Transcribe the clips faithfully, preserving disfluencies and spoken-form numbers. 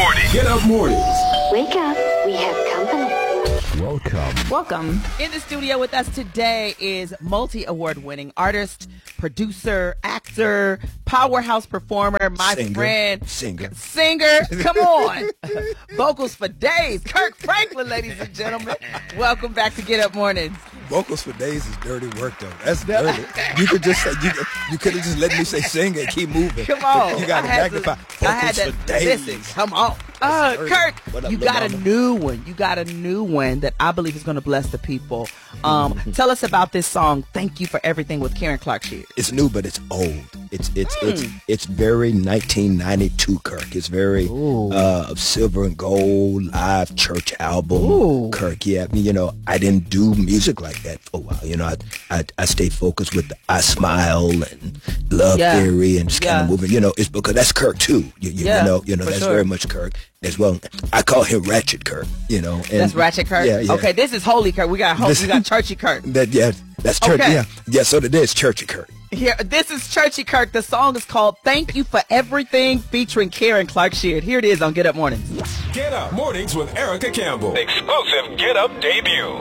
morning. Get up mornings. Wake up. We have company. Welcome. Welcome. In the studio with us today is multi-award winning artist, producer, actor, powerhouse performer, my Singer. friend. Singer. Singer. Come on. Vocals for days. Kirk Franklin, ladies and gentlemen. Welcome back to Get Up Mornings. Vocals for days is dirty work, though. That's dirty. You could just say, you, you could have just let me say singer and keep moving. Come on. You got to I had magnify. to- I had Vocals to for days. listen. Come on. Uh, dirty. Kirk, What up, you little got a mama? new one. You got a new one that I believe is going to bless the people. Um, tell us about this song, Thank You for Everything, with Karen Clark Sheard. It's new, but it's old. It's it's Hmm. it's it's very nineteen ninety-two, Kirk. It's very uh, silver and gold live church album, Ooh. Kirk. Yeah, I mean, you know, I didn't do music like that for a while. You know, I I, I stayed focused with the I Smile and Love Yeah. Theory and just kind Yeah. of moving. You know, it's because that's Kirk too. You, you, Yeah, you know, you know for that's sure. very much Kirk as well. I call him Ratchet Kirk. You know, and That's Ratchet Kirk? Yeah, yeah. Okay, this is Holy Kirk. We got ho- This- we got Churchy Kirk. That yeah, that's church. Okay. Yeah, yeah. So that is Churchy Kirk. Here, this is Churchy Kirk. The song is called Thank You for Everything, featuring Karen Clark Sheard. Here it is on Get Up Mornings. Get up mornings with Erica Campbell. Exclusive Get Up debut.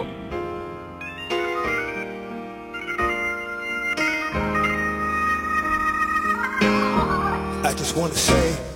I just want to say